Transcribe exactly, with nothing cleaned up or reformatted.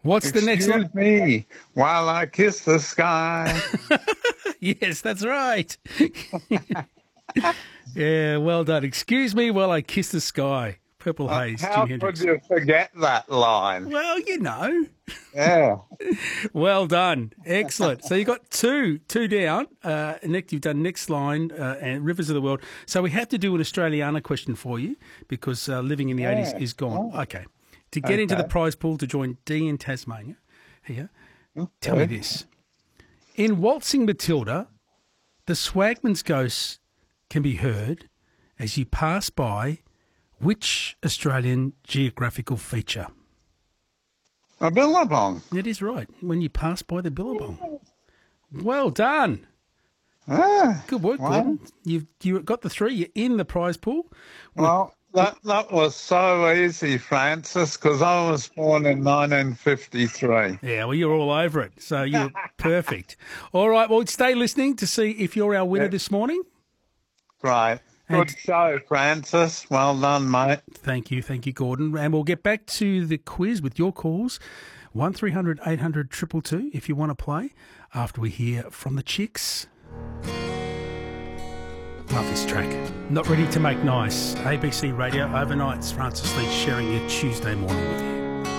What's the next Excuse line? me while I kiss the sky. Yes, that's right. Yeah, well done. Excuse me while I kiss the sky. Purple Uh, Haze, How Jimi could Hendrix. you forget that line? Well, you know. Yeah. Well done. Excellent. So you got two, two down. Uh, Nick, you've done Next Line uh, and Rivers of the World. So we have to do an Australiana question for you because uh, living in the eighties Yeah. is gone. Oh. Okay. To get into the Okay. prize pool to join Dee in Tasmania, here, Okay. tell me this. In Waltzing Matilda, the Swagman's ghost can be heard as you pass by which Australian geographical feature? A billabong. It is right. When you pass by the Billabong. Well done. Ah, Good work, wow. Gordon. You've you got the three. You're in the prize pool. Well, that, that was so easy, Francis, because I was born in nineteen fifty-three. Yeah, well, you're all over it. So you're perfect. All right, well, stay listening to see if you're our winner Yeah. this morning. Right. Good And- show, Francis. Well done, mate. Thank you. Thank you, Gordon. And we'll get back to the quiz with your calls. one three hundred eight hundred two two two if you want to play after we hear from the Chicks. Love this track. Not Ready to Make Nice. A B C Radio Overnights. Francis Lee sharing your Tuesday morning with you.